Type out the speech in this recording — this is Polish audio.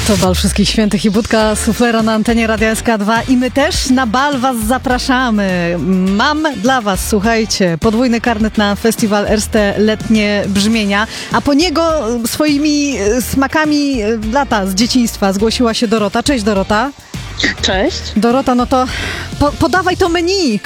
To bal Wszystkich Świętych i budka suflera na antenie Radia SK2 i my też na bal was zapraszamy. Mam dla was, słuchajcie, podwójny karnet na festiwal Erste Letnie Brzmienia, a po niego swoimi smakami lata z dzieciństwa zgłosiła się Dorota. Cześć, Dorota. Cześć. Dorota, no to podawaj to menu.